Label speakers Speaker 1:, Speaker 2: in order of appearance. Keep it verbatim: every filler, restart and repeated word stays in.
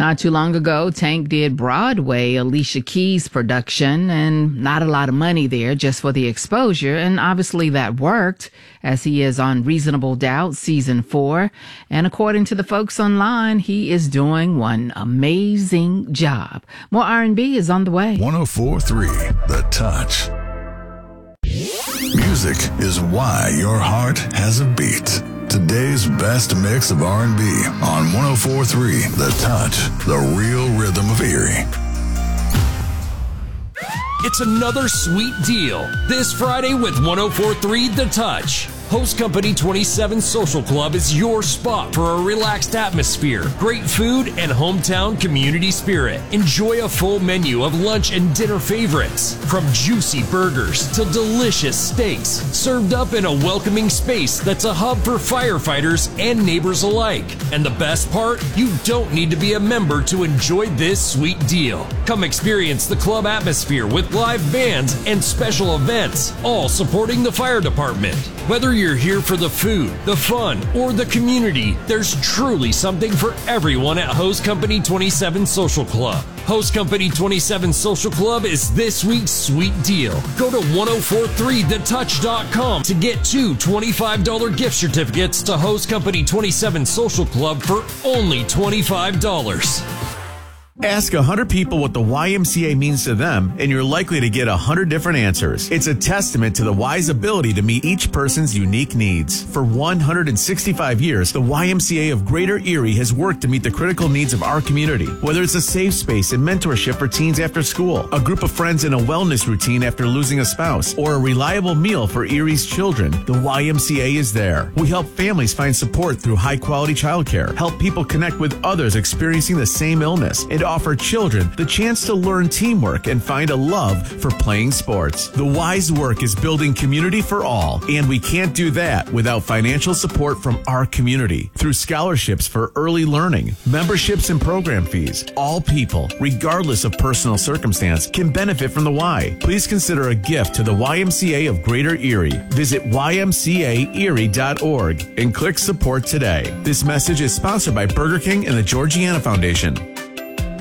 Speaker 1: Not too long ago, Tank did Broadway, Alicia Keys' production, and not a lot of money there, just for the exposure. And obviously that worked, as he is on Reasonable Doubt season four. And according to the folks online, he is doing one amazing job. More R and B is on the way.
Speaker 2: one oh four point three The Touch. Music is why your heart has a beat. Today's best mix of R and B on one oh four point three The Touch, the real rhythm of Erie.
Speaker 3: It's another sweet deal this Friday with one oh four point three The Touch. Host Company twenty-seven Social Club is your spot for a relaxed atmosphere, great food, and hometown community spirit. Enjoy a full menu of lunch and dinner favorites, from juicy burgers to delicious steaks, served up in a welcoming space that's a hub for firefighters and neighbors alike. And the best part? You don't need to be a member to enjoy this sweet deal. Come experience the club atmosphere with live bands and special events, all supporting the fire department. Whether you're here for the food, the fun, or the community, there's truly something for everyone at Host Company twenty-seven Social Club. Host Company twenty-seven Social Club is this week's sweet deal. Go to one oh four point three the touch dot com to get two twenty-five dollars gift certificates to Host Company twenty-seven Social Club for only twenty-five dollars.
Speaker 4: Ask one hundred people what the Y M C A means to them, and you're likely to get one hundred different answers. It's a testament to the Y's ability to meet each person's unique needs. For one hundred sixty-five years, the Y M C A of Greater Erie has worked to meet the critical needs of our community. Whether it's a safe space and mentorship for teens after school, a group of friends in a wellness routine after losing a spouse, or a reliable meal for Erie's children, the Y M C A is there. We help families find support through high-quality childcare, help people connect with others experiencing the same illness, and offer children the chance to learn teamwork and find a love for playing sports. The Y's work is building community for all, and we can't do that without financial support from our community. Through scholarships for early learning, memberships and program fees, all people, regardless of personal circumstance, can benefit from the Y. Please consider a gift to the Y M C A of Greater Erie. Visit y m c a erie dot org and click support today. This message is sponsored by Burger King and the Georgiana Foundation.